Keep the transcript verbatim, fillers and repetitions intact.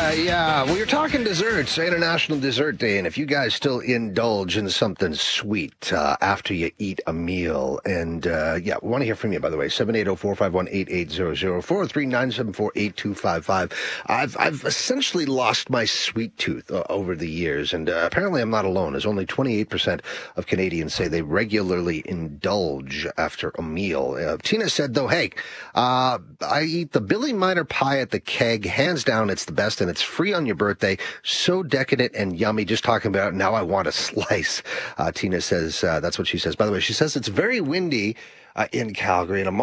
Uh, yeah, well, you're talking desserts, International Dessert Day, and if you guys still indulge in something sweet uh, after you eat a meal, and uh, yeah, we want to hear from you, by the way, seven eight zero, four five one, eight eight zero zero, four oh three, nine seven four, eight two five five. I've, I've essentially lost my sweet tooth uh, over the years, and uh, apparently I'm not alone, as only twenty-eight percent of Canadians say they regularly indulge after a meal. Uh, Tina said, though, hey, uh, I eat the Billy Miner pie at the Keg. Hands down, it's the best, and it's free on your birthday. So decadent and yummy. Just talking about it, now I want a slice. Uh, Tina says, uh, that's what she says. By the way, she says it's very windy uh, in Calgary, and I'm